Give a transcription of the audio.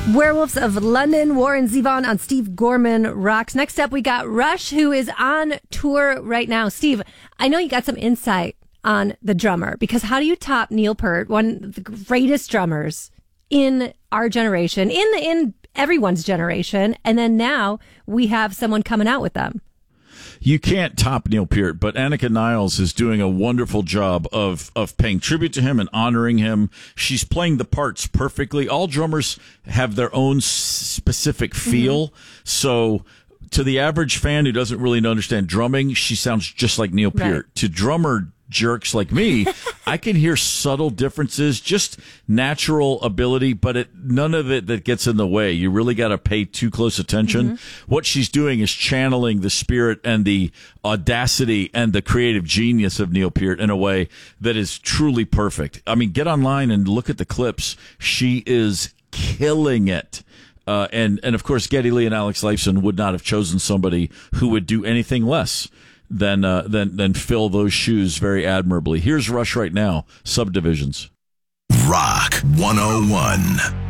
Werewolves of London, Warren Zevon on Steve Gorman Rocks. Next up, we got Rush, who is on tour right now. Steve, I know you got some insight on the drummer, because how do you top Neil Peart, one of the greatest drummers in our generation, in everyone's generation, and then now we have someone coming out with them? You can't top Neil Peart, but Annika Niles is doing a wonderful job of paying tribute to him and honoring him. She's playing the parts perfectly. All drummers have their own specific feel. So to the average fan who doesn't really understand drumming, she sounds just like Neil Peart. Right. To drummer jerks like me, I can hear subtle differences, just natural ability, but none of it that gets in the way. You really got to pay too close attention. What she's doing is channeling the spirit and the audacity and the creative genius of Neil Peart in a way that is truly perfect. I mean, get online and look at the clips. She is killing it. And of course, Geddy Lee and Alex Lifeson would not have chosen somebody who would do anything less than fill those shoes very admirably. Here's Rush right now, Subdivisions. Rock 101.